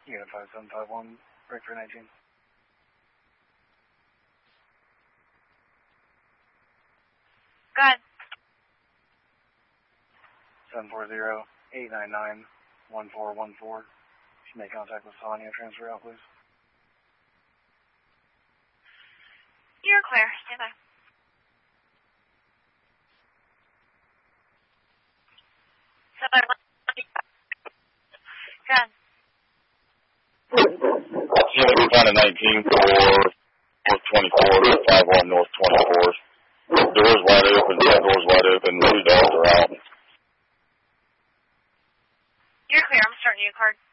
Unit 5751, break for 19. Go ahead. 740-899-1414. Should make contact with Sonia. Transfer out, please. You're clear. Stand by. Go ahead. Yeah, we found a 19 for North 24, 51 North 24. Doors wide open, front doors wide open, 2 dogs are out. You're clear. I'm starting you a card.